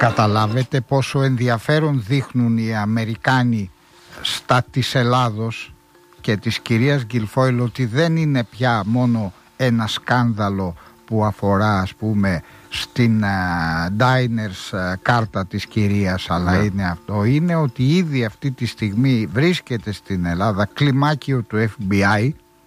Καταλάβετε πόσο ενδιαφέρον δείχνουν οι Αμερικάνοι στα της Ελλάδος και της κυρίας Γκιλφόιλ, ότι δεν είναι πια μόνο ένα σκάνδαλο που αφορά, ας πούμε, στην diners κάρτα της κυρίας, αλλά είναι αυτό, είναι ότι ήδη αυτή τη στιγμή βρίσκεται στην Ελλάδα κλιμάκιο του FBI,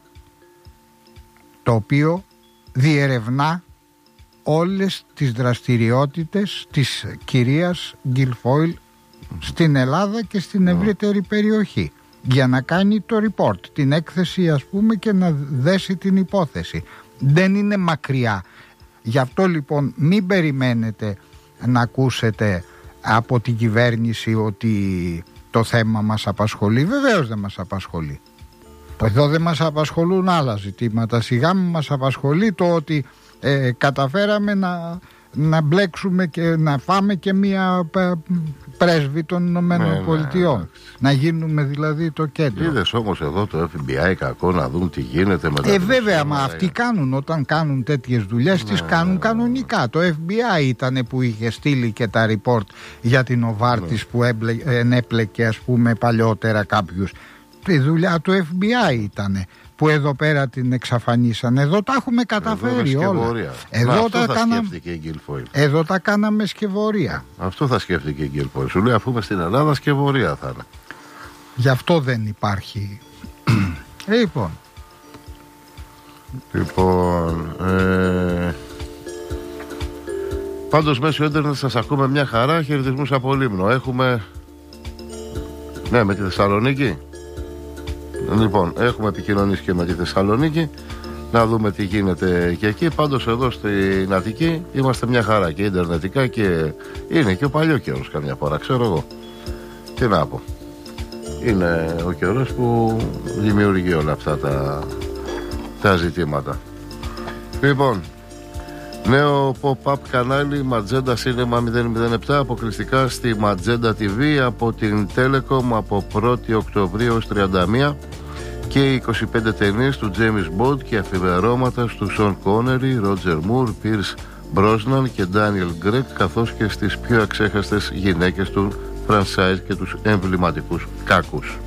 το οποίο διερευνά όλες τις δραστηριότητες της κυρίας Γκιλφόιλ στην Ελλάδα και στην ευρύτερη περιοχή, για να κάνει το report, την έκθεση, ας πούμε, και να δέσει την υπόθεση. Δεν είναι μακριά. Γι' αυτό λοιπόν μην περιμένετε να ακούσετε από την κυβέρνηση ότι το θέμα μας απασχολεί. Βεβαίως δεν μας απασχολεί. Εδώ δεν μας απασχολούν άλλα ζητήματα. Σιγά μας απασχολεί το ότι καταφέραμε να μπλέξουμε και να φάμε και μία πρέσβη των Ηνωμένων Πολιτειών. Να γίνουμε δηλαδή το κέντρο. Είδες όμως εδώ το FBI κακό να δουν τι γίνεται με τα βέβαια, μα αυτοί κάνουν, όταν κάνουν τέτοιες δουλειές, τις κάνουν κανονικά. Το FBI ήταν που είχε στείλει και τα report για την Οβάρτης που ενέπλεκε, ας πούμε, παλιότερα κάποιους. Η δουλειά του FBI ήτανε, που εδώ πέρα την εξαφανίσαν. Εδώ τα έχουμε καταφέρει όλα. Εδώ τα κάναμε σκευωρία. Αυτό θα σκέφτηκε η Γκιλφόιλ. Σου λέει, αφού είμαι στην Ελλάδα, σκευωρία θα είναι. Γι' αυτό δεν υπάρχει. Πάντως μέσω ίντερνετ σας ακούμε μια χαρά. Χαιρετισμούς από Λίμνο. Έχουμε... Ναι, με τη Θεσσαλονίκη. Λοιπόν, έχουμε επικοινωνήσει και με τη Θεσσαλονίκη. Να δούμε τι γίνεται και εκεί. Πάντως εδώ στην Αττική είμαστε μια χαρά και ιντερνετικά, και είναι και ο παλιό καιρός καμιά φορά, ξέρω εγώ. Τι να πω. Είναι ο καιρός που δημιουργεί όλα αυτά τα ζητήματα. Λοιπόν, νέο pop-up κανάλι Magenta Cinema 007, αποκλειστικά στη Magenta TV από την Telecom από 1η Οκτωβρίου ως 31, και 25 ταινίες του James Bond και αφιερώματα του Sean Connery, Roger Moore, Pierce Brosnan και Daniel Craig, καθώς και στις πιο αξέχαστες γυναίκες του franchise και τους εμβληματικούς κάκους.